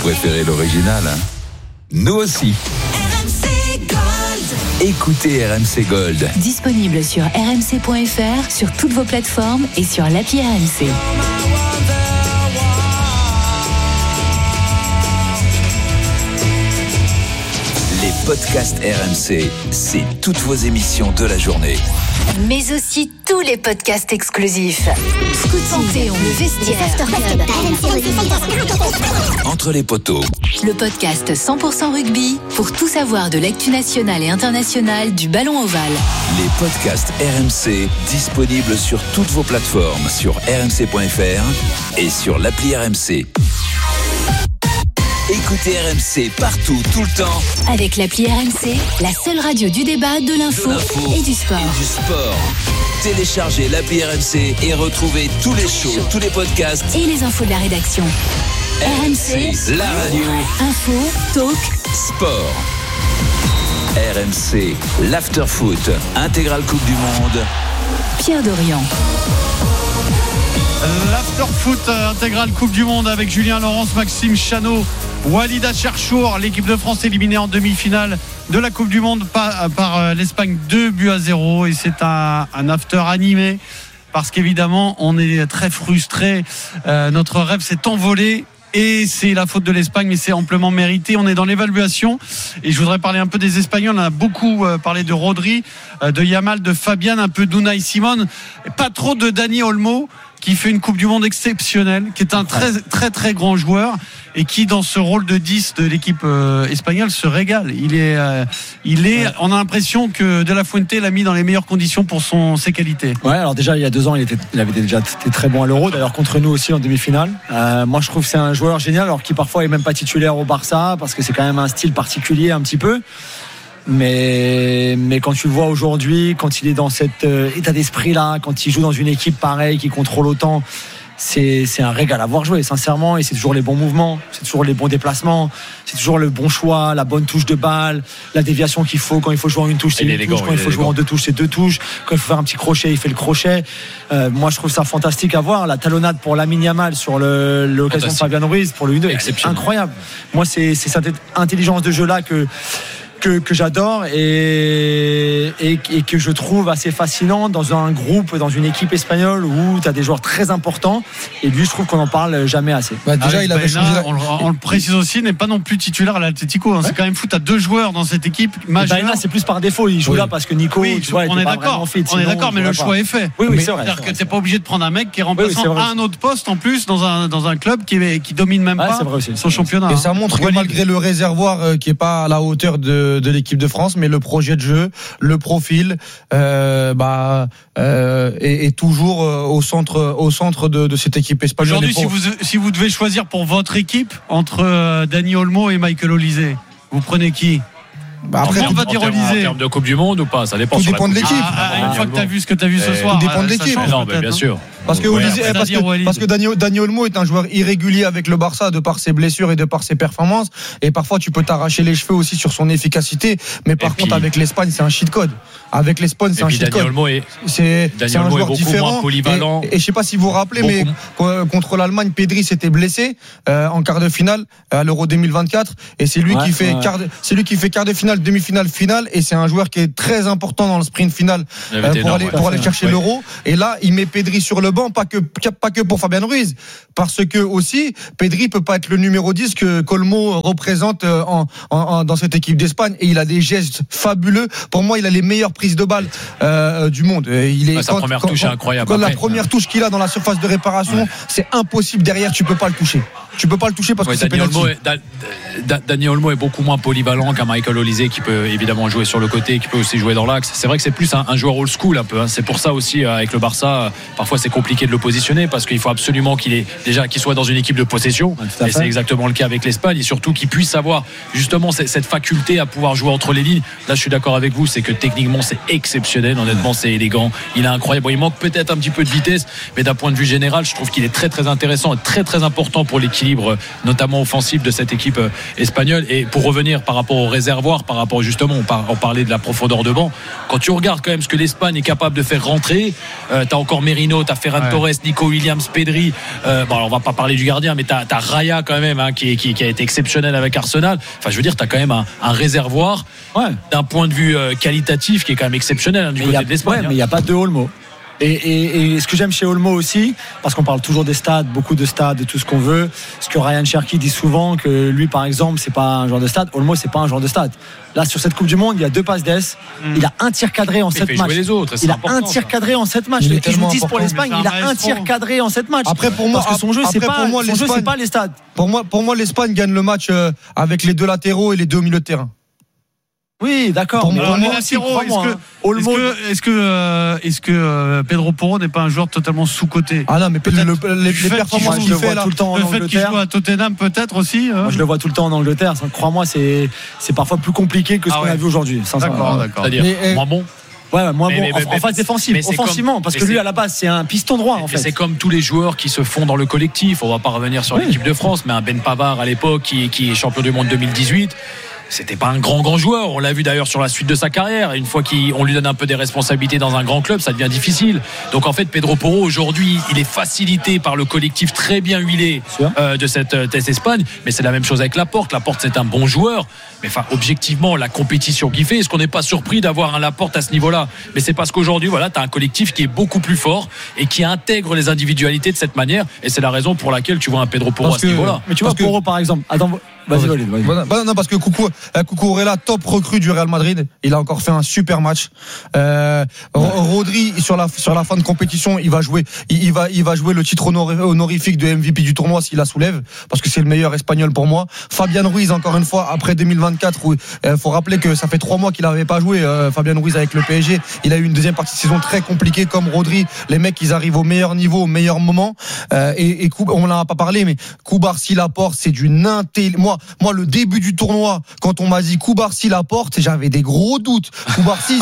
préférez l'original, hein? Nous aussi. Écoutez RMC Gold. Disponible sur rmc.fr, sur toutes vos plateformes et sur l'appli RMC. Les podcasts RMC, c'est toutes vos émissions de la journée. Mais aussi tous les podcasts exclusifs. Scoot Panthéon, le vestiaire. Entre les poteaux. Le podcast 100% rugby pour tout savoir de l'actu nationale et internationale du ballon ovale. Les podcasts RMC, disponibles sur toutes vos plateformes, sur rmc.fr et sur l'appli RMC. Écoutez RMC partout, tout le temps. Avec l'appli RMC, la seule radio du débat, de l'info et du sport. Téléchargez l'appli RMC et retrouvez tous les shows, tous les podcasts et les infos de la rédaction. RMC, la radio. Info, talk, sport. RMC, l'afterfoot, intégrale Coupe du Monde. Pierre Dorian. L'afterfoot intégrale Coupe du Monde avec Julien Laurence, Maxime Chanot, Walida Cherchour, l'équipe de France éliminée en demi-finale de la Coupe du Monde par l'Espagne 2-0, et c'est un after animé parce qu'évidemment on est très frustrés, notre rêve s'est envolé. Et c'est la faute de l'Espagne, mais c'est amplement mérité. On est dans l'évaluation et je voudrais parler un peu des Espagnols. On a beaucoup parlé de Rodri, de Yamal, de Fabian, un peu d'Unai Simon, pas trop de Dani Olmo, qui fait une Coupe du Monde exceptionnelle, qui est un très très très grand joueur et qui dans ce rôle de 10 de l'équipe espagnole se régale. On a l'impression que De La Fuente l'a mis dans les meilleures conditions pour ses qualités. Ouais, alors déjà il y a 2 ans il avait déjà été très bon à l'Euro, d'ailleurs contre nous aussi en demi-finale. Moi je trouve que c'est un joueur génial, alors qui parfois est même pas titulaire au Barça parce que c'est quand même un style particulier un petit peu. Mais quand tu le vois aujourd'hui, quand il est dans cet état d'esprit là, quand il joue dans une équipe pareille qui contrôle autant, c'est un régal à voir jouer sincèrement. Et c'est toujours les bons mouvements, c'est toujours les bons déplacements, c'est toujours le bon choix, la bonne touche de balle, la déviation qu'il faut. Quand il faut jouer en une touche, c'est une touche. Quand il faut jouer en 2 touches, c'est 2 touches. Quand il faut faire un petit crochet, il fait le crochet. Moi je trouve ça fantastique à voir. La talonnade pour Lamine Yamal sur l'occasion de Fabian Ruiz pour le 1-2, c'est incroyable. Moi c'est cette intelligence de jeu là que j'adore et que je trouve assez fascinant dans un groupe, dans une équipe espagnole où tu as des joueurs très importants, et lui je trouve qu'on n'en parle jamais assez. Déjà il avait changé on le précise aussi, n'est pas non plus titulaire à l'Atlético, hein. Ouais. C'est quand même fou, tu as 2 joueurs dans cette équipe majeur. Baena c'est plus par défaut, il joue là parce que Nico on est d'accord, mais le choix est fait. Oui, c'est vrai. C'est-à-dire que t'es pas obligé de prendre un mec qui est remplaçant à un autre poste en plus dans un club qui domine même pas son championnat. Et ça montre que malgré le réservoir qui est pas à la hauteur de l'équipe de France, mais le projet de jeu, le profil est toujours au centre de cette équipe espagnole. Aujourd'hui, si vous devez choisir pour votre équipe entre Dani Olmo et Michael Olise, vous prenez qui? Après, en termes de Coupe du Monde ou pas, ça dépend. Tout dépend de l'équipe. Une fois que tu as vu ce que tu as vu ce soir, tout dépend de l'équipe. Non, bien sûr. Parce que Dani Olmo est un joueur irrégulier avec le Barça de par ses blessures et de par ses performances, et parfois tu peux t'arracher les cheveux aussi sur son efficacité, mais par contre avec l'Espagne c'est un cheat code. Avec l'Espagne c'est un cheat code. C'est un joueur différent, polyvalent. Et je sais pas si vous vous rappelez, mais contre l'Allemagne, Pedri s'était blessé en quart de finale à l'Euro 2024, et c'est lui qui fait quart de finale, demi-finale, finale, et c'est un joueur qui est très important dans le sprint final pour aller chercher l'Euro. Et là il met Pedri sur le banc, pas que pour Fabian Ruiz, parce que aussi Pedri peut pas être le numéro 10 que Olmo représente dans cette équipe d'Espagne, et il a des gestes fabuleux. Pour moi il a les meilleures prises de balles du monde. Sa première touche est incroyable. La première touche qu'il a dans la surface de réparation, c'est impossible derrière, tu peux pas le toucher parce que c'est pénalty. Dani Olmo est beaucoup moins polyvalent qu'un Michael Olise qui peut évidemment jouer sur le côté, qui peut aussi jouer dans l'axe. C'est vrai que c'est plus un joueur old school un peu, hein. C'est pour ça aussi avec le Barça parfois c'est compliqué de le positionner, parce qu'il faut absolument qu'il soit dans une équipe de possession, et c'est exactement le cas avec l'Espagne, et surtout qu'il puisse avoir justement cette faculté à pouvoir jouer entre les lignes. Là je suis d'accord avec vous, c'est que techniquement c'est exceptionnel, honnêtement c'est élégant, il est incroyable. Bon, il manque peut-être un petit peu de vitesse, mais d'un point de vue général je trouve qu'il est très très intéressant et très très important pour l'équilibre l'équilibre, notamment offensif de cette équipe espagnole. Et pour revenir par rapport au réservoir, par rapport justement, on parlait de la profondeur de banc. Quand tu regardes quand même ce que l'Espagne est capable de faire rentrer, t'as encore Merino, t'as Ferran Torres, Nico Williams, Pedri. Alors on va pas parler du gardien, mais t'as Raya quand même, qui a été exceptionnel avec Arsenal. Enfin, je veux dire, t'as quand même un réservoir d'un point de vue qualitatif qui est quand même exceptionnel du côté de l'Espagne. Mais il n'y a pas de Olmo. Et ce que j'aime chez Olmo aussi, parce qu'on parle toujours des stades, beaucoup de stades, de tout ce qu'on veut, ce que Ryan Cherki dit souvent, que lui par exemple c'est pas un joueur de stade, Olmo c'est pas un joueur de stade. Là sur cette Coupe du Monde il y a 2 passes d'ess, il a un tir cadré en 7 matchs, il a un tir cadré en 7 matchs, et je vous dis pour l'Espagne il a un tir cadré en 7 matchs. Après pour moi, parce que son jeu c'est pas les stades. Pour moi l'Espagne gagne le match avec les 2 latéraux et les 2 au milieu de terrain. Oui, d'accord. Pour moi, est-ce que Pedro Porro n'est pas un joueur totalement sous-coté? Ah non, mais les performances qu'il fait là, tout le temps en Angleterre. Le fait qu'il joue à Tottenham peut-être aussi. Moi, je le vois tout le temps en Angleterre. Crois-moi, c'est parfois plus compliqué que ce qu'on a vu aujourd'hui. D'accord. C'est-à-dire moins bon. Ouais, moins bon en phase défensive, offensivement, parce que lui à la base c'est un piston droit en fait. C'est comme tous les joueurs qui se font dans le collectif. On va pas revenir sur l'équipe de France, mais un Ben Pavard à l'époque qui est champion du monde 2018. C'était pas un grand joueur, on l'a vu d'ailleurs sur la suite de sa carrière. Une fois qu'on lui donne un peu des responsabilités dans un grand club, ça devient difficile. Donc en fait Pedro Porro aujourd'hui il est facilité par le collectif très bien huilé de cette Espagne. Mais c'est la même chose avec Laporte. Laporte c'est un bon joueur, mais enfin objectivement la compétition qu'il fait, est-ce qu'on n'est pas surpris d'avoir un Laporte à ce niveau-là? Mais c'est parce qu'aujourd'hui t'as un collectif qui est beaucoup plus fort et qui intègre les individualités de cette manière, et c'est la raison pour laquelle tu vois un Pedro Porro à ce niveau-là. Mais tu vois Porro par exemple, vas-y. Non, parce que Cucurella, top recrue du Real Madrid, il a encore fait un super match. Rodri sur la fin de compétition, il va jouer le titre honorifique de MVP du tournoi s'il la soulève, parce que c'est le meilleur espagnol pour moi. Fabian Ruiz encore une fois après 2024, où faut rappeler que ça fait 3 mois qu'il n'avait pas joué. Fabian Ruiz avec le PSG, il a eu une deuxième partie de saison très compliquée comme Rodri. Les mecs ils arrivent au meilleur niveau, au meilleur moment. Et on n'en a pas parlé, mais Koubarsi Laporte, c'est d'une moi le début du tournoi, quand on m'a dit Koubarsi Laporte, j'avais des gros doutes. Koubarsi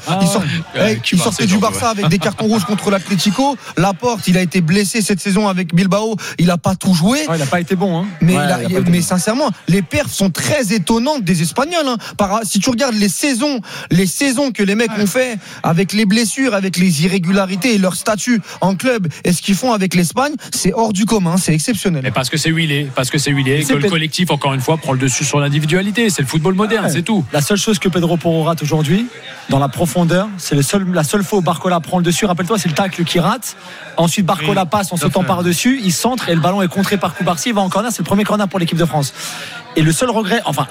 il sortait du Barça avec des cartons rouges contre l'Atlético. Laporte il a été blessé cette saison avec Bilbao, il a pas tout joué. Il a pas été bon mais sincèrement les perfs sont très étonnantes des Espagnols si tu regardes les saisons que les mecs ont fait avec les blessures, avec les irrégularités et leur statut en club et ce qu'ils font avec l'Espagne, c'est hors du commun, c'est exceptionnel. Mais parce que c'est huilé, que le collectif encore une fois prend le dessus sur l'individualité. C'est le football moderne, c'est tout. La seule chose que Pedro Porro rate aujourd'hui dans la profondeur, c'est la seule fois où Barcola prend le dessus. Rappelle-toi, c'est le tacle qui rate. Ensuite Barcola passe en sautant par-dessus, il centre et le ballon est contré par Koubarsi, il va en corner. C'est le premier corner pour l'équipe de France. Et le seul regret, enfin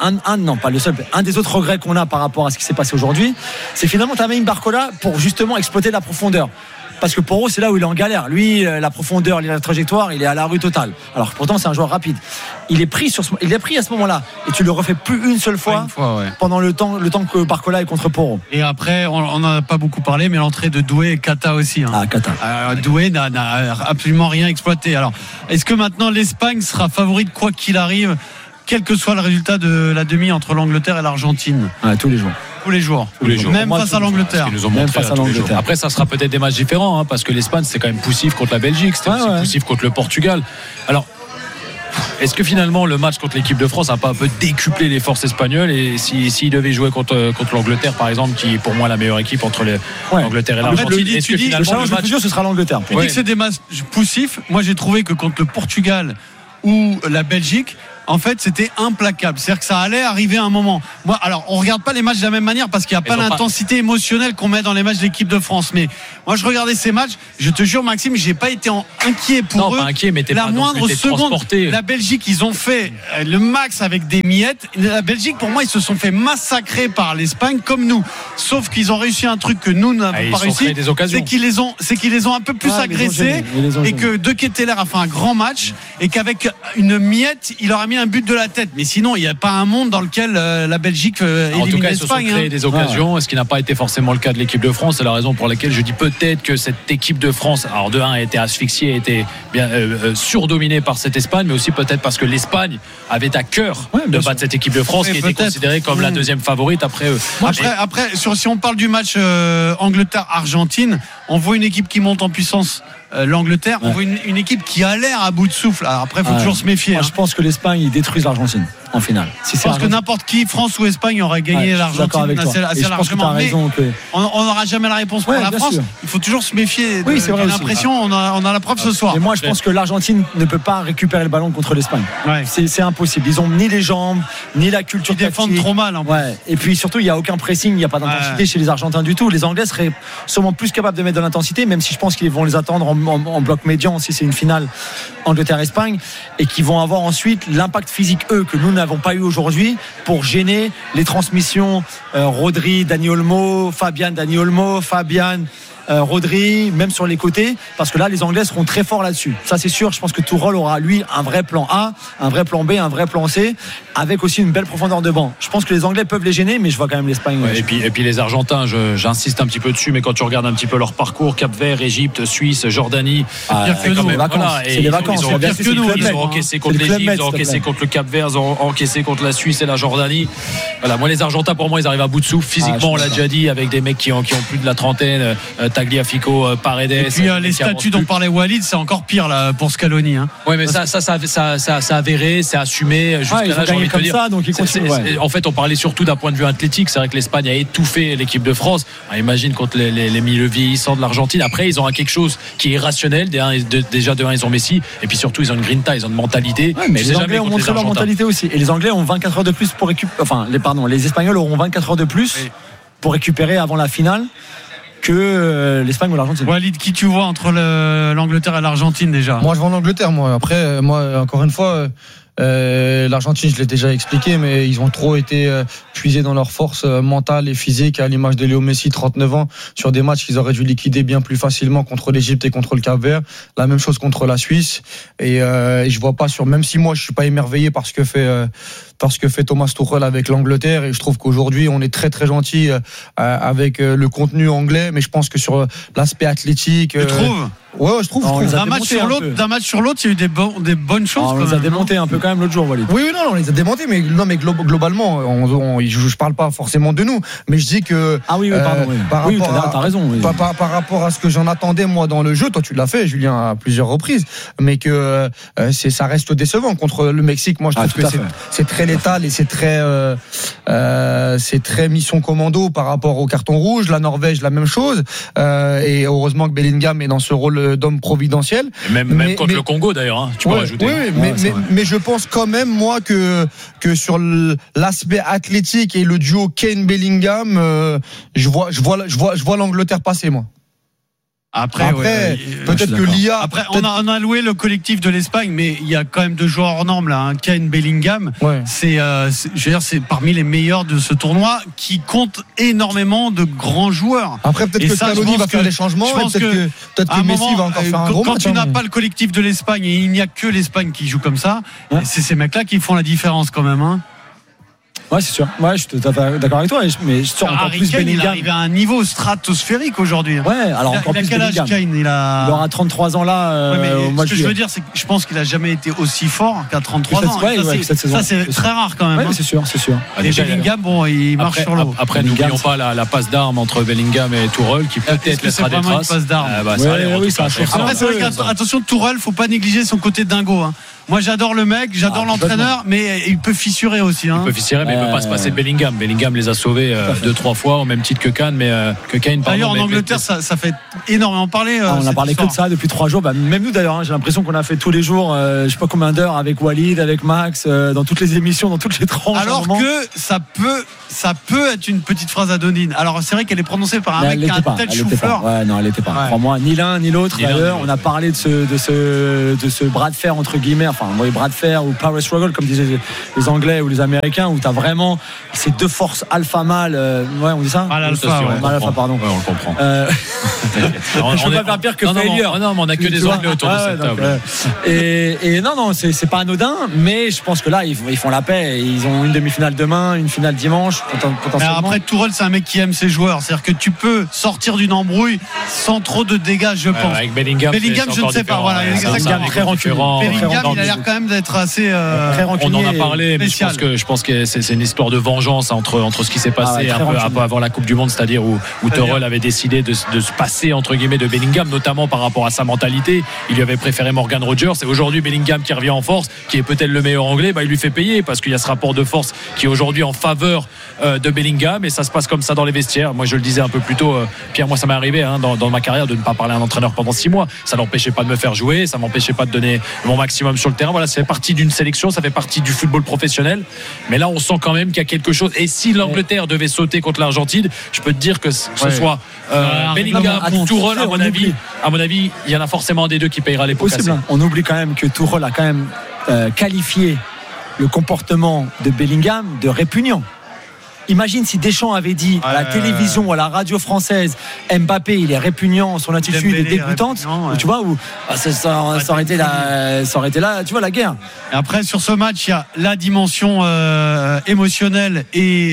un des autres regrets qu'on a par rapport à ce qui s'est passé aujourd'hui, c'est finalement Tamim Barcola pour justement exploiter la profondeur. Parce que Porro c'est là où il est en galère. Lui la profondeur, la trajectoire, il est à la rue totale. Alors pourtant c'est un joueur rapide. Il est pris à ce moment-là et tu le refais plus une seule fois, pendant le temps que Barcola est contre Porro. Et après on n'en a pas beaucoup parlé, mais l'entrée de Doué et Kata aussi. Kata. Doué n'a absolument rien exploité. Alors est-ce que maintenant l'Espagne sera favorite quoi qu'il arrive, quel que soit le résultat de la demi entre l'Angleterre et l'Argentine? Tous les jours. Même face à l'Angleterre. Après, ça sera peut-être des matchs différents, parce que l'Espagne, c'est quand même poussif contre la Belgique, c'était aussi poussif contre le Portugal. Alors, est-ce que finalement le match contre l'équipe de France n'a pas un peu décuplé les forces espagnoles, et s'il devait jouer contre l'Angleterre par exemple, qui est pour moi la meilleure équipe entre l'Angleterre et l'Argentine, est-ce que finalement le match ce sera l'Angleterre? Tu dis que c'est des matchs poussifs. Moi j'ai trouvé que contre le Portugal ou la Belgique, en fait, c'était implacable. C'est-à-dire que ça allait arriver à un moment. Moi, alors, on regarde pas les matchs de la même manière parce qu'il n'y a pas l'intensité émotionnelle qu'on met dans les matchs de l'équipe de France. Mais moi, je regardais ces matchs. Je te jure, Maxime, j'ai pas été inquiet pour eux. Pas inquiet, mais la moindre seconde. La Belgique, ils ont fait le max avec des miettes. La Belgique, pour moi, ils se sont fait massacrer par l'Espagne comme nous. Sauf qu'ils ont réussi un truc que nous n'avons pas réussi. C'est qu'ils les ont un peu plus agressés et que De Ketelaere a fait un grand match et qu'avec une miette, il leur a mis un but de la tête. Mais sinon, il n'y a pas un monde dans lequel la Belgique élimine l'Espagne. En tout cas, ils se sont créés des occasions, ce qui n'a pas été forcément le cas de l'équipe de France. C'est la raison pour laquelle je dis peut-être que cette équipe de France, alors de 1, a été asphyxiée, a été bien surdominée par cette Espagne, mais aussi peut-être parce que l'Espagne avait à cœur de battre cette équipe de France, qui était considérée comme la deuxième favorite après eux. Après, si on parle du match Angleterre-Argentine, on voit une équipe qui monte en puissance l'Angleterre. On voit une équipe qui a l'air à bout de souffle. Alors après, il faut toujours se méfier. Moi, je pense que l'Espagne, ils détruisent l'Argentine en finale. Je pense que n'importe qui, France ou Espagne, aurait gagné l'Argentine assez largement. Mais on n'aura jamais la réponse pour la France. Sûr. Il faut toujours se méfier. Oui, c'est vrai. J'ai l'impression, on a la preuve ce soir. Et moi, je pense que l'Argentine ne peut pas récupérer le ballon contre l'Espagne. Ouais. C'est impossible. Ils ont ni les jambes, ni la culture. Ils défendent trop mal. En plus. Et puis surtout, il n'y a aucun pressing, il n'y a pas d'intensité chez les Argentins du tout. Les Anglais seraient sûrement plus capables de mettre de l'intensité, même si je pense qu'ils vont les attendre en bloc médian si c'est une finale Angleterre-Espagne, et qui vont avoir ensuite l'impact physique, eux, que nous n'avons pas eu aujourd'hui, pour gêner les transmissions Rodri, Dani Olmo, Fabian, Rodri, même sur les côtés, parce que là les Anglais seront très forts là-dessus, ça c'est sûr. Je pense que Tuchel aura lui un vrai plan A, un vrai plan B, un vrai plan C, avec aussi une belle profondeur de banc. Je pense que les Anglais peuvent les gêner, mais je vois quand même l'Espagne. Et puis les Argentins, j'insiste un petit peu dessus, mais quand tu regardes un petit peu leur parcours, Cap-Vert, Égypte, Suisse, Jordanie, c'est des vacances. Ils ont encaissé contre l'Égypte, ils ont encaissé contre le Cap-Vert, ils ont encaissé contre la Suisse et la Jordanie. Voilà, moi les Argentins, pour moi, ils arrivent à bout de souffle physiquement, on l'a déjà dit, avec des mecs qui ont plus de la trentaine, Tagliafico, Paredes. Et puis les statuts dont parlait Walid, c'est encore pire là pour Scaloni. Oui, mais ça avéré, c'est assumé. Jusqu'à là, j'ai envie de dire. Ça, donc ils continuent. En fait, on parlait surtout d'un point de vue athlétique. C'est vrai que l'Espagne a étouffé l'équipe de France. Imagine contre les milieux vieillissants de l'Argentine. Après, ils ont quelque chose qui est rationnel. Déjà de 1, ils ont Messi, et puis surtout ils ont une grinta, ils ont une mentalité. Mais les Anglais ont montré leur mentalité aussi. Et les Anglais ont 24 heures de plus pour récupérer. Enfin, les Espagnols auront 24 heures de plus pour récupérer avant la finale que l'Espagne ou l'Argentine. Walid, qui tu vois entre l'Angleterre et l'Argentine déjà? Moi je vois l'Angleterre. Après, encore une fois, l'Argentine, je l'ai déjà expliqué, mais ils ont trop été puisés dans leur force mentale et physique, à l'image de Léo Messi, 39 ans, sur des matchs qu'ils auraient dû liquider bien plus facilement contre l'Égypte et contre le Cap-Vert. La même chose contre la Suisse. Et je vois pas même si moi je suis pas émerveillé par ce que fait Thomas Tuchel avec l'Angleterre, et je trouve qu'aujourd'hui on est très très gentil avec le contenu anglais, mais je pense que sur l'aspect athlétique, tu trouves? Ouais, je trouve. D'un match sur l'autre, il y a eu des bonnes choses. On les a démontés un peu quand même l'autre jour, Walid. Oui, non, on les a démontés, mais globalement, je parle pas forcément de nous, mais je dis que. Ah oui, pardon. T'as raison. Oui. Par rapport à ce que j'en attendais moi dans le jeu, toi tu l'as fait, Julien, à plusieurs reprises, mais que ça reste décevant contre le Mexique. Moi, je trouve que c'est très létal et c'est très mission commando par rapport au carton rouge. La Norvège, la même chose, et heureusement que Bellingham est dans ce rôle d'homme providentiel. Et même contre le Congo d'ailleurs, tu peux rajouter. Oui, mais je pense quand même moi que sur l'aspect athlétique et le duo Kane-Bellingham, je vois l'Angleterre passer, moi. Après peut-être que l'IA. Après, on a loué le collectif de l'Espagne, mais il y a quand même 2 joueurs hors normes là. Kane, Bellingham, c'est parmi les meilleurs de ce tournoi, qui compte énormément de grands joueurs. Après, peut-être que Scaloni va faire des changements. Peut-être que Messi va encore faire un gros match. Quand tu n'as pas le collectif de l'Espagne, et il n'y a que l'Espagne qui joue comme ça, c'est ces mecs-là qui font la différence quand même. Ouais, c'est sûr. Ouais, je suis tout à fait d'accord avec toi. Mais je sors encore plus Bellingham. Il arrive à un niveau stratosphérique aujourd'hui. Ouais, alors encore plus quel âge Kane? Il aura 33 ans là. Ce que je veux dire, c'est que je pense qu'il a jamais été aussi fort qu'à 33 ans. Ça, c'est très rare quand même. Ouais, c'est sûr. Et Bellingham, il marche sur l'eau. Après, n'oublions pas la passe d'armes entre Bellingham et Tourelle, qui peut-être laissera des traces. Une passe d'armes. Oui, ça. Après, c'est vrai qu'attention, Tourelle, faut pas négliger son côté dingo. Moi, j'adore le mec, j'adore l'entraîneur, mais il peut fissurer aussi. Il peut fissurer, mais il ne peut pas se passer de Bellingham. Bellingham les a sauvés 2-3 fois, au même titre que Kane, mais que Kane. D'ailleurs, en Angleterre, ça fait énormément parler. On a parlé que de ça depuis 3 jours. Même nous, d'ailleurs, j'ai l'impression qu'on a fait tous les jours, je sais pas combien d'heures avec Walid, avec Max, dans toutes les émissions, dans toutes les tranches. Alors que ça peut être une petite phrase anodine. Alors, c'est vrai qu'elle est prononcée par un mec qui a un tel chou-fleur. Ouais, non, elle n'était pas. Crois-moi, ni l'un ni l'autre. D'ailleurs, on a parlé de ce bras de fer entre guillemets. Enfin, bras de fer ou power struggle comme disaient les Anglais ou les Américains, où t'as vraiment ces 2 forces alpha mâle. On dit ça. Mal alpha, pardon. Ouais, on le comprend. Je peux pas faire pire que failure. Non, mais on a que des Anglais autour de cette table. Et non, c'est pas anodin, mais je pense que là ils font la paix. Ils ont une demi-finale demain, une finale dimanche potentiellement. Après, Tourelle, c'est un mec qui aime ses joueurs. C'est-à-dire que tu peux sortir d'une embrouille sans trop de dégâts, je pense. Avec Bellingham, je ne sais pas. Voilà, Bellingham très rancunier. Bellingham, il a l'air quand même d'être assez. Très rancunier. On en a parlé, mais je pense que c'est une histoire de vengeance entre ce qui s'est passé un peu avant la Coupe du Monde, c'est-à-dire où Tuchel avait décidé de se passer entre guillemets de Bellingham, notamment par rapport à sa mentalité. Il lui avait préféré Morgan Rogers, et aujourd'hui Bellingham qui revient en force, qui est peut-être le meilleur anglais, il lui fait payer parce qu'il y a ce rapport de force qui est aujourd'hui en faveur de Bellingham, et ça se passe comme ça dans les vestiaires. Moi je le disais un peu plus tôt, Pierre, moi ça m'est arrivé dans ma carrière de ne pas parler à un entraîneur pendant 6 mois. Ça n'empêchait pas de me faire jouer, ça m'empêchait pas de donner mon maximum sur le terrain. Voilà, ça fait partie d'une sélection, ça fait partie du football professionnel, mais là on sent quand même qu'il y a quelque chose. Et si l'Angleterre devait sauter contre l'Argentine, je peux te dire que ce soit Bellingham ou Tuchel, à mon avis il y en a forcément un des deux qui payera les pots cassés. On oublie quand même que Tuchel a quand même qualifié le comportement de Bellingham de répugnant. Imagine si Deschamps avait dit à la télévision ou à la radio française, Mbappé il est répugnant, son attitude est dégoûtante, tu vois, où ça aurait été là, tu vois, la guerre. Et après sur ce match il y a la dimension émotionnelle et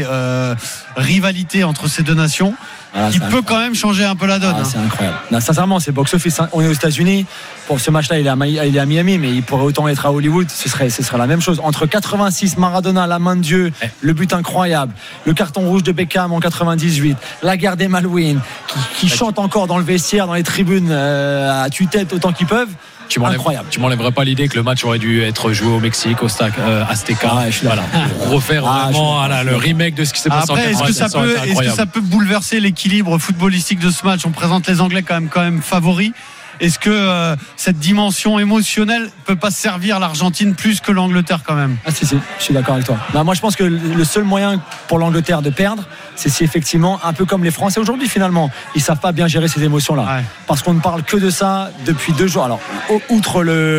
rivalité entre ces deux nations. Qui peut quand même changer un peu la donne. C'est incroyable. Non, sincèrement, c'est box-office. On est aux États-Unis. Pour ce match-là, il est à Miami, mais il pourrait autant être à Hollywood. Ce serait la même chose. Entre 86, Maradona, la main de Dieu, le but incroyable, le carton rouge de Beckham en 98, la guerre des Malouines, qui chante encore dans le vestiaire, dans les tribunes, à tue-tête autant qu'ils peuvent. Incroyable. Tu m'enlèverais pas l'idée que le match aurait dû être joué au Mexique, au Azteca, pour refaire vraiment le remake de ce qui s'est passé en 96. Est-ce que ça peut bouleverser l'équilibre footballistique de ce match? On présente les Anglais quand même favoris. Est-ce que cette dimension émotionnelle peut pas servir l'Argentine plus que l'Angleterre quand même? Si, je suis d'accord avec toi. Moi je pense que le seul moyen pour l'Angleterre de perdre, c'est si effectivement, un peu comme les Français aujourd'hui finalement, ils savent pas bien gérer ces émotions-là. Parce qu'on ne parle que de ça depuis 2 jours. Alors, outre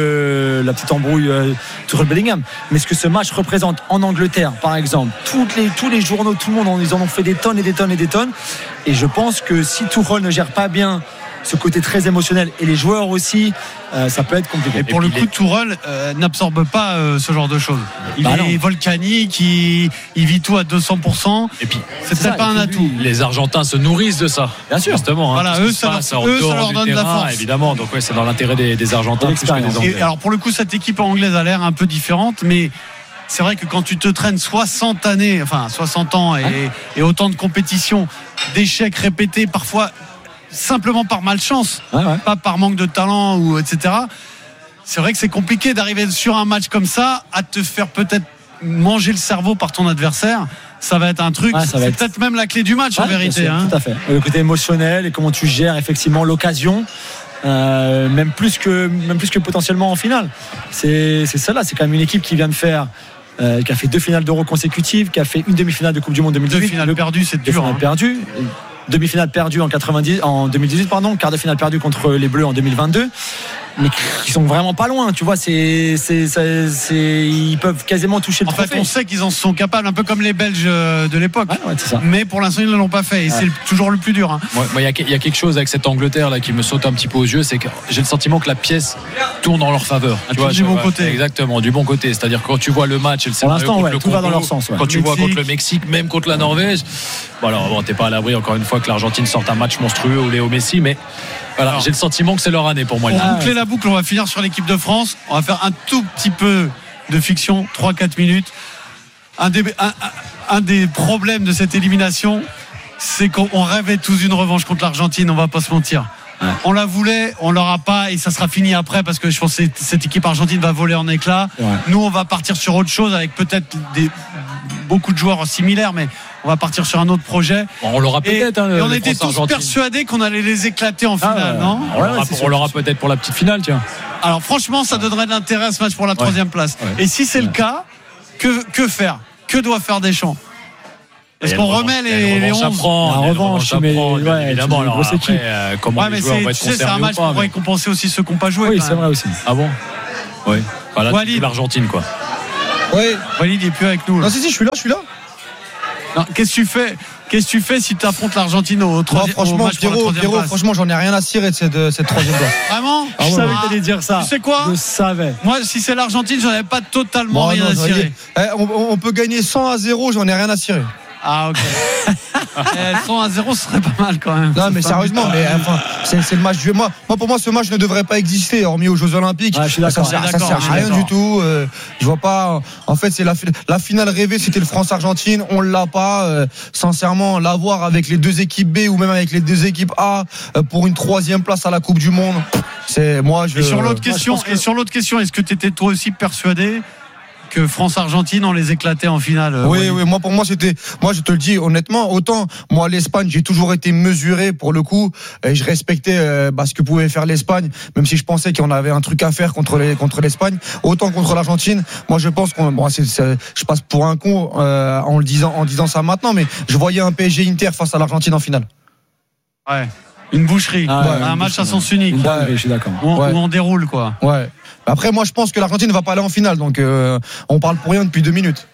la petite embrouille Tuchel Bellingham, mais ce que ce match représente en Angleterre, par exemple, tous les journaux, tout le monde, ils en ont fait des tonnes et des tonnes et des tonnes. Et je pense que si Tuchel ne gère pas bien ce côté très émotionnel et les joueurs aussi, ça peut être compliqué. Et pour le coup, Tuchel n'absorbe pas ce genre de choses. Il est volcanique, il vit tout à 200%. Et puis c'est peut-être pas un atout. Les Argentins se nourrissent de ça. Bien sûr. Justement. Voilà, eux, ça leur donne de la force. Évidemment. Donc c'est dans l'intérêt des Argentins plus que des Anglais. Et alors pour le coup, cette équipe anglaise a l'air un peu différente, mais c'est vrai que quand tu te traînes 60 ans et autant de compétitions, d'échecs répétés, parfois simplement par malchance, pas par manque de talent ou etc. C'est vrai que c'est compliqué d'arriver sur un match comme ça à te faire peut-être manger le cerveau par ton adversaire. Ça va être un truc, c'est peut-être même la clé du match en vérité. Tout à fait. Le côté émotionnel et comment tu gères effectivement l'occasion. Même plus que potentiellement en finale. C'est ça là. C'est quand même une équipe qui vient de faire. Qui a fait 2 finales d'Euro consécutives, qui a fait une demi-finale de Coupe du Monde 2018. 2 finales perdues, c'est dur. Demi-finale perdue en 2018, quart de finale perdue contre les Bleus en 2022, mais qui sont vraiment pas loin, tu vois, ils peuvent quasiment toucher le trophée. En fait, on sait qu'ils en sont capables, un peu comme les Belges de l'époque. C'est ça. Mais pour l'instant, ils ne l'ont pas fait, et c'est toujours le plus dur. Il y a quelque chose avec cette Angleterre là qui me saute un petit peu aux yeux, c'est que j'ai le sentiment que la pièce tourne en leur faveur. Du bon côté. Exactement, du bon côté. C'est-à-dire que quand tu vois le match et le scénario contre le tout va dans leur sens. Quand tu vois contre le Mexique, même contre la Norvège, t'es pas à l'abri encore une fois que l'Argentine sorte un match monstrueux ou Léo Messi, mais voilà, j'ai le sentiment que c'est leur année pour moi. Pour boucler la boucle, on va finir sur l'équipe de France. On va faire un tout petit peu de fiction, 3-4 minutes. Un des problèmes de cette élimination, c'est qu'on rêvait tous d'une revanche contre l'Argentine, on va pas se mentir. On la voulait, on l'aura pas et ça sera fini après parce que je pense que cette équipe argentine va voler en éclats. Nous on va partir sur autre chose avec peut-être beaucoup de joueurs similaires, mais on va partir sur un autre projet. On l'aura peut-être. Et on était tous persuadés qu'on allait les éclater en finale, non? On l'aura peut-être pour la petite finale, tiens. Alors franchement, ça donnerait de l'intérêt à ce match pour la 3e place. Et si c'est le cas, que faire? Que doit faire Deschamps? Est-ce qu'on remet les 11? La revanche, mais évidemment. Alors après, comment les joueurs vont être conservés? C'est un match pour récompenser aussi ceux qui n'ont pas joué. Oui, c'est vrai aussi. Ah bon? Oui. Voilà, Walid. L'Argentine, quoi. Oui. Walid n'est plus avec nous. Non, si, je suis là. Non, qu'est-ce que tu fais si tu affrontes l'Argentine au 3e franchement, match pour la 3e Pierrot, place? franchement, j'en ai rien à cirer de cette 3e place. Vraiment? Je savais que t'allais dire ça. Tu sais quoi? Je savais. Moi, si c'est l'Argentine, j'en avais pas totalement rien à cirer. On peut gagner 100-0, j'en ai rien à cirer. Ah, ok. Elles sont à 0, ce serait pas mal quand même. Non, mais sérieusement, c'est le match. Moi, pour moi, ce match ne devrait pas exister, hormis aux Jeux Olympiques. Je suis d'accord. Ça sert à rien du tout. Je vois pas. En fait, c'est la finale rêvée, c'était le France-Argentine. On l'a pas. Sincèrement, l'avoir avec les deux équipes B ou même avec les deux équipes A pour une 3e place à la Coupe du Monde. C'est moi. Et sur l'autre question, est-ce que tu étais toi aussi persuadé que France-Argentine, on les éclatait en finale? Oui, moi pour moi c'était, moi je te le dis honnêtement, autant moi l'Espagne j'ai toujours été mesuré pour le coup et je respectais ce que pouvait faire l'Espagne, même si je pensais qu'on avait un truc à faire contre l'Espagne, autant contre l'Argentine. Moi je pense je passe pour un con en disant ça maintenant, mais je voyais un PSG Inter face à l'Argentine en finale. Ouais. Une boucherie, un match à sens unique. Je suis d'accord. Où on déroule quoi. Ouais. Après, moi, je pense que l'Argentine ne va pas aller en finale, donc on parle pour rien depuis 2 minutes.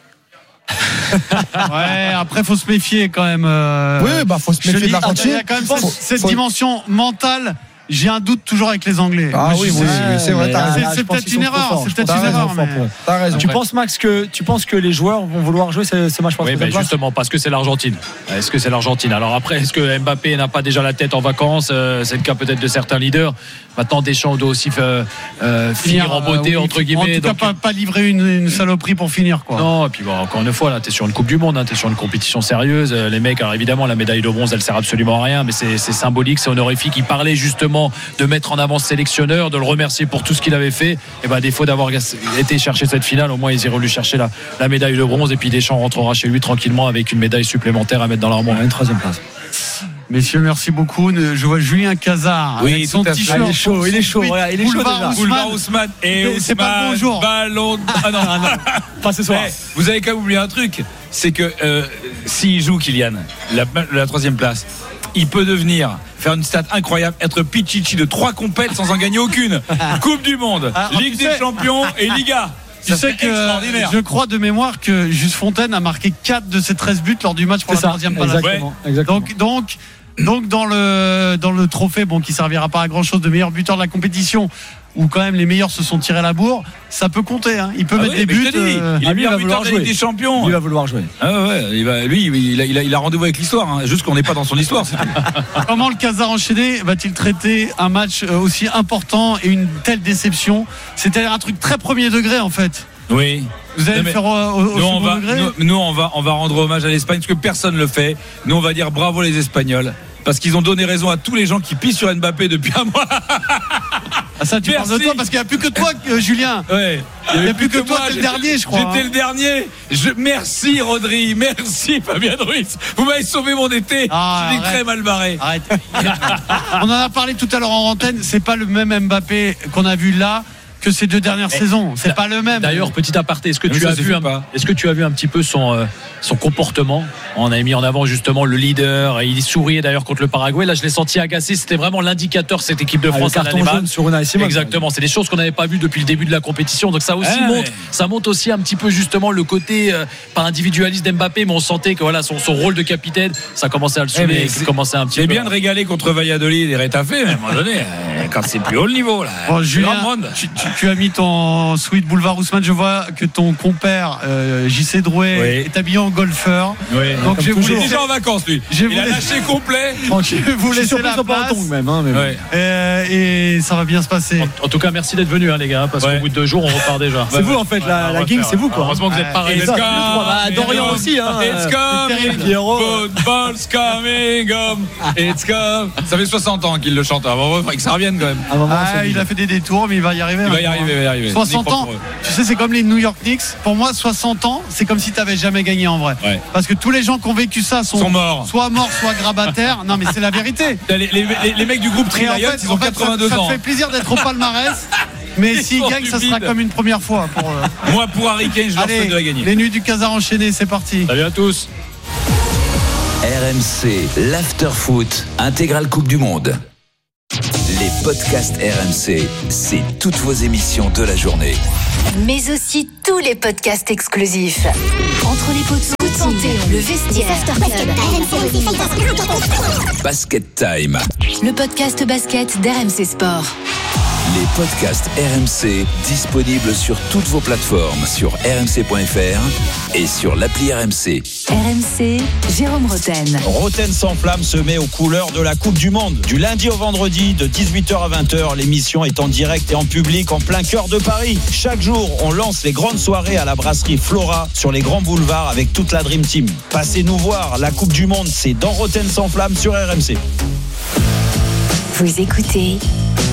Ouais, après, faut se méfier quand même. Oui, faut se méfier de l'Argentine. Il y a quand même cette dimension mentale. J'ai un doute toujours avec les Anglais. Ah oui, c'est vrai. C'est peut-être une erreur. T'as raison. Tu penses, Max, que les joueurs vont vouloir jouer ce match? Oui, justement, parce que c'est l'Argentine. Est-ce que c'est l'Argentine? Alors après, est-ce que Mbappé n'a pas déjà la tête en vacances? C'est le cas peut-être de certains leaders. Maintenant, Deschamps doit aussi finir en beauté, entre guillemets. En tout cas, pas livrer une saloperie pour finir, quoi. Non, et puis encore une fois, là, t'es sur une Coupe du Monde, t'es sur une compétition sérieuse. Les mecs, alors évidemment, la médaille de bronze, elle sert absolument à rien, mais c'est symbolique, c'est honorifique. Il parlait justement de mettre en avant ce sélectionneur, de le remercier pour tout ce qu'il avait fait. Et à défaut d'avoir été chercher cette finale, au moins ils iront lui chercher la médaille de bronze, et puis Deschamps rentrera chez lui tranquillement avec une médaille supplémentaire à mettre dans l'armoire. Une 3e place. Messieurs, merci beaucoup. Je vois Julien Cazard avec son t-shirt. Il est chaud. Boulevard Ousmane. Et c'est pas le bonjour. Ballon. Ah non. Pas ce soir. Vous avez qu'à oublier un truc, c'est que s'il joue Kylian, la 3e place, il peut faire une stat incroyable, être Pichichi de 3 compètes sans en gagner aucune. Coupe du Monde, Ligue des Champions et Liga. Tu sais que je crois de mémoire que Juste Fontaine a marqué 4 de ses 13 buts lors du match pour la 3e place. Exactement. Donc dans le trophée, qui servira pas à grand chose, de meilleur buteur de la compétition, où quand même les meilleurs se sont tirés la bourre, ça peut compter. Il peut mettre des buts. Il est meilleur buteur de la Ligue des Champions. Il va vouloir jouer. Il a rendez-vous avec l'histoire. Juste qu'on n'est pas dans son histoire. Comment le Cazard enchaîné va-t-il traiter un match aussi important et une telle déception? C'était un truc très premier degré en fait. Oui. Vous allez le faire au second degré? Nous, on va rendre hommage à l'Espagne, parce que personne ne le fait. Nous, on va dire bravo les Espagnols, parce qu'ils ont donné raison à tous les gens qui pissent sur Mbappé depuis un mois. Ah ça, tu parles de toi, parce qu'il n'y a plus que toi, Julien. Ouais. Il n'y a plus que toi, t'es le dernier, je crois. J'étais le dernier. Merci Rodri, merci Fabien Ruiz. Vous m'avez sauvé mon été. J'étais très mal barré. Arrête. On en a parlé tout à l'heure en antenne. C'est pas le même Mbappé qu'on a vu là que ces 2 dernières saisons. C'est pas le même. D'ailleurs, petit aparté, est-ce que tu as vu un petit peu son comportement? On a mis en avant justement le leader, et il souriait d'ailleurs contre le Paraguay. Là, je l'ai senti agacé. C'était vraiment l'indicateur de cette équipe de France à l'Allemagne. Exactement. C'est des choses qu'on n'avait pas vues depuis le début de la compétition. Donc ça aussi montre aussi un petit peu justement le côté pas individualiste d'Mbappé, mais on sentait que son rôle de capitaine, ça commençait à le saouler. C'est bien de régaler contre Valladolid et Rétafé, mais à un moment donné, quand c'est plus haut le niveau là. Bon, Julien, tu as mis ton sweat Boulevard Ousmane. Je vois que ton compère JC Drouet est habillé en golfeur. Oui. Donc il est déjà en vacances lui. Il a lâché complet. Je vais vous laisser la place. Et ça va bien se passer. En tout cas, merci d'être venu les gars, parce qu'au bout de 2 jours on repart déjà. C'est vous en fait, la gang c'est vous quoi. Heureusement que vous n'êtes pas arrivé. Dorian aussi. It's coming. Football's coming home. It's come. Ça fait 60 ans qu'il le chante. Il faudrait que ça revienne quand même. Il a fait des détours, mais il va y arriver. Il va y arriver. 60 ans, tu sais, c'est comme les New York Knicks. Pour moi, 60 ans, c'est comme si tu n'avais jamais gagné en vrai. Parce que tous les gens qui ont vécu ça sont morts, soit grabataires. Non, mais c'est la vérité. Les mecs du groupe Trialiot, ils ont 82 ans. Ça te fait plaisir d'être au palmarès. Mais s'ils gagnent, ça sera comme une première fois. Moi, pour Harry Kane, je leur souhaite de la gagner. Les nuits du Cazard enchaînées, c'est parti. Salut à tous. RMC, l'after-foot, intégrale Coupe du Monde. Les podcasts RMC, c'est toutes vos émissions de la journée. Mais aussi tous les podcasts exclusifs. Entre les pots de footing, le vestiaire, Basket Time. le podcast basket d'RMC Sport. Les podcasts RMC disponibles sur toutes vos plateformes, sur rmc.fr et sur l'appli RMC. RMC, Jérôme Roten. Roten sans flamme se met aux couleurs de la Coupe du Monde. Du lundi au vendredi, de 18h à 20h, l'émission est en direct et en public en plein cœur de Paris. Chaque jour, on lance les grandes soirées à la brasserie Flora sur les grands boulevards avec toute la Dream Team. Passez nous voir, la Coupe du Monde, c'est dans Roten sans flamme sur RMC. Vous écoutez